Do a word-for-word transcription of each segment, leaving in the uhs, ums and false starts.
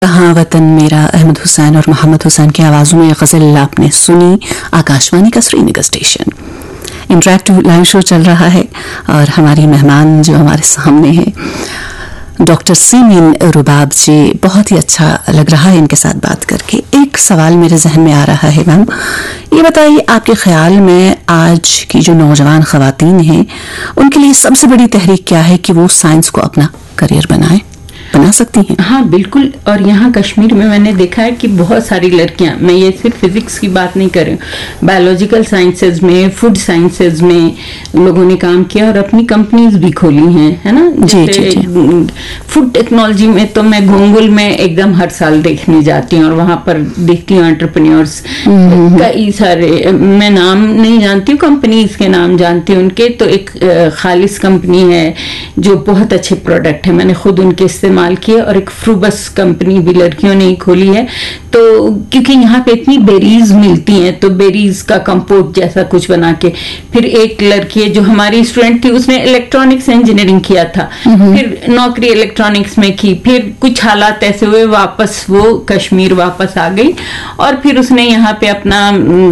कहाँ वतन मेरा, अहमद हुसैन और मोहम्मद हुसैन की आवाज़ों में गज़ल आपने सुनी। आकाशवाणी का Srinagar station interactive live show चल रहा है और हमारी मेहमान जो हमारे सामने है डॉक्टर सीमीन रुबाब जी, बहुत ही अच्छा लग रहा है इनके साथ बात करके। एक सवाल मेरे जहन में आ रहा है मैम, ये बताइए आपके ख्याल में आज की जो नौजवान ख़वातीन हैं उनके लिए सबसे बड़ी तहरीक क्या है कि वो साइंस को अपना करियर बनाएं, बना सकती हैं? हाँ बिल्कुल। और यहाँ कश्मीर में मैंने देखा है कि बहुत सारी लड़कियां, मैं ये सिर्फ फिजिक्स की बात नहीं कर रही हूँ, बायोलॉजिकल साइंसेज में, फूड साइंसेज में लोगों ने काम किया और अपनी कंपनीज भी खोली हैं, है ना। जी, जी, जी। फूड टेक्नोलॉजी में तो मैं गोंगुल में एकदम हर साल देखने जाती हूँ और वहां पर देखती हूँ एंटरप्रेन्योर्स कई सारे, मैं नाम नहीं जानती हूँ, कंपनीज के नाम जानती हूँ उनके। तो एक खालिस कंपनी है जो बहुत अच्छे प्रोडक्ट है, मैंने खुद उनके इस्तेमाल किए। और एक फ्रूबस कंपनी भी लड़कियों ने ही खोली है। तो क्योंकि यहाँ पे इतनी बेरीज मिलती हैं तो बेरीज का कंपोट जैसा कुछ बना के, फिर एक लड़की है जो हमारी स्टूडेंट थी, उसने इलेक्ट्रॉनिक्स इंजीनियरिंग किया था, फिर नौकरी इलेक्ट्रॉनिक्स में की, फिर कुछ हालात ऐसे हुए वापस वो कश्मीर वापस आ गई और फिर उसने यहाँ पे अपना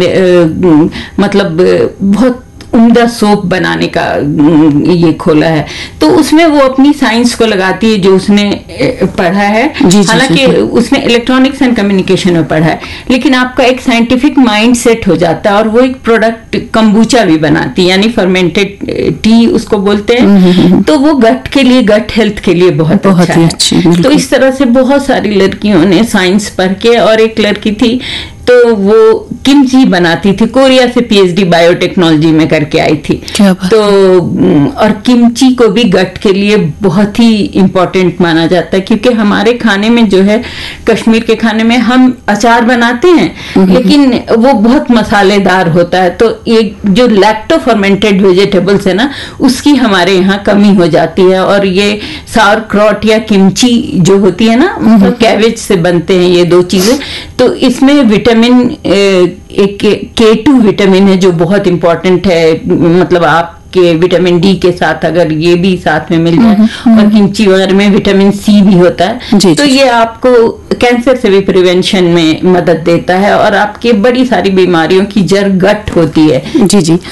मतलब बहुत उम्दा सोप बनाने का ये खोला है। तो उसमें वो अपनी साइंस को लगाती है जो उसने पढ़ा है, हालांकि उसने इलेक्ट्रॉनिक्स एंड कम्युनिकेशन में पढ़ा है, लेकिन आपका एक साइंटिफिक माइंड सेट हो जाता है और वो एक प्रोडक्ट कंबूचा भी बनाती है, यानी फर्मेंटेड टी उसको बोलते हैं। तो वो गट के लिए, गट हेल्थ के लिए बहुत, बहुत अच्छा है। तो इस तरह से बहुत सारी लड़कियों ने साइंस पढ़ के, और एक लड़की थी तो वो किमची बनाती थी, कोरिया से पीएचडी बायोटेक्नोलॉजी में करके आई थी। तो और किमची को भी गट के लिए बहुत ही इम्पोर्टेंट माना जाता है, क्योंकि हमारे खाने में जो है, कश्मीर के खाने में हम अचार बनाते हैं लेकिन वो बहुत मसालेदार होता है। तो ये जो लैक्टो फर्मेंटेड वेजिटेबल्स है ना, उसकी हमारे यहाँ कमी हो जाती है। और ये सावरक्रॉट या किमची जो होती है ना, मतलब कैबेज से बनते हैं ये दो चीजें, तो इसमें विटामिन एक के टू विटामिन है जो बहुत इंपॉर्टेंट है। मतलब आपके विटामिन डी के साथ अगर ये भी साथ में मिल जाए, और किमची वगैरह में विटामिन सी भी होता है, जी, तो जी, ये आपको कैंसर से भी प्रिवेंशन में मदद देता है और आपके बड़ी सारी बीमारियों की जड़ गट होती है। जी जी,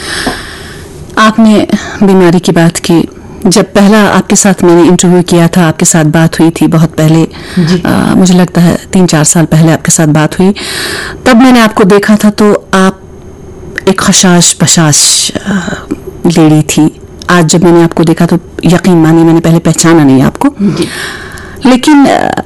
आपने बीमारी की बात की। जब पहला आपके साथ मैंने इंटरव्यू किया था, आपके साथ बात हुई थी बहुत पहले, आ, मुझे लगता है तीन चार साल पहले आपके साथ बात हुई, तब मैंने आपको देखा था तो आप एक खशाश बशाश लेडी थी। आज जब मैंने आपको देखा तो यकीन मानिए मैंने पहले पहचाना नहीं आपको, लेकिन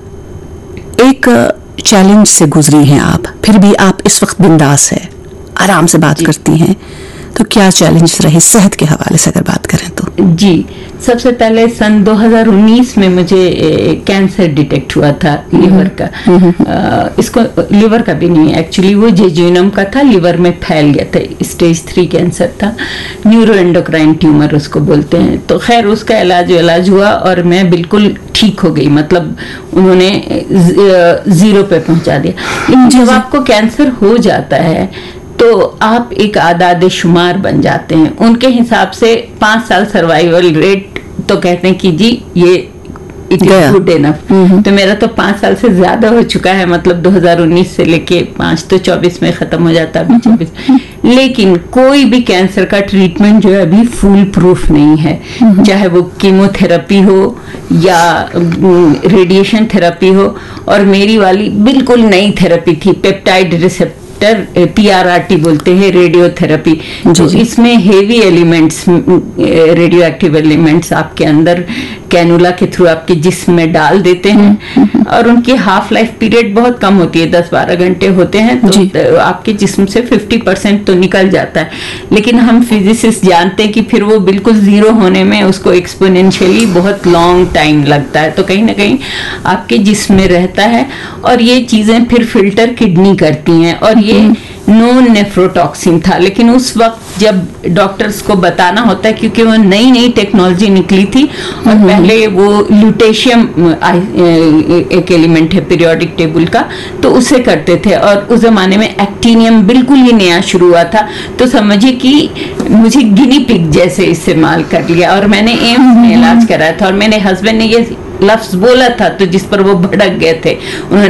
एक चैलेंज से गुजरी हैं आप, फिर भी आप इस वक्त बिंदास है, आराम से बात करती हैं। तो क्या चैलेंज रहे सेहत के हवाले से अगर बात करें तो? जी, सबसे पहले सन दो हज़ार उन्नीस में मुझे कैंसर डिटेक्ट हुआ था लिवर का। आ, इसको लिवर का भी नहीं, एक्चुअली वो जेजुनम का था, लिवर में फैल गया था, स्टेज थ्री कैंसर था, न्यूरो एंडोक्राइन ट्यूमर उसको बोलते हैं। तो खैर उसका इलाज इलाज हुआ और मैं बिल्कुल ठीक हो गई, मतलब उन्होंने जीरो पे पहुंचा दिया। लेकिन जब आपको कैंसर हो जाता है तो आप एक आदाद शुमार बन जाते हैं। उनके हिसाब से पांच साल सर्वाइवल रेट तो कहते हैं कि जी ये गुड इनफ। तो मेरा तो पांच साल से ज्यादा हो चुका है, मतलब दो हज़ार उन्नीस से लेके पांच तो चौबीस में खत्म हो जाता है, चौबीस। लेकिन कोई भी कैंसर का ट्रीटमेंट जो है अभी फुल प्रूफ नहीं है, चाहे वो कीमोथेरेपी हो या रेडिएशन थेरेपी हो। और मेरी वाली बिल्कुल नई थेरेपी थी, पेप्टाइड रिसेप्टर, पीआरआरटी बोलते हैं, रेडियोथेरेपी। तो इसमें heavy elements, radio active elements आपके अंदर कैनुला के थ्रू आपके जिस्म में डाल देते हैं और उनकी हाफ लाइफ पीरियड बहुत कम होती है, दस बारह घंटे होते हैं। तो आपके जिस्म से पचास परसेंट तो निकल जाता है, लेकिन हम फिजिसिस्ट जानते हैं कि फिर वो बिल्कुल जीरो होने में उसको एक्सपोनेंशियली बहुत लॉन्ग टाइम लगता है। तो कहीं ना कहीं आपके जिस्म में रहता है और ये चीजें फिर फिल्टर किडनी करती हैं। और ये नॉन नेफ्रोटॉक्सिन था, लेकिन उस वक्त जब डॉक्टर्स को बताना होता है, क्योंकि वो नई नई टेक्नोलॉजी निकली थी और पहले वो ल्यूटेशियम एक एलिमेंट है पीरियोडिक टेबल का, तो उसे करते थे। और उस जमाने में एक्टिनियम बिल्कुल ही नया शुरू हुआ था। तो समझिए कि मुझे गिनी पिग जैसे इस्तेमाल कर लिया और मैंने एम्स में इलाज कराया था और मेरे हस्बैंड ने ये लफ्ज बोला था तो जिस पर वो भड़क गए थे, उन्होंने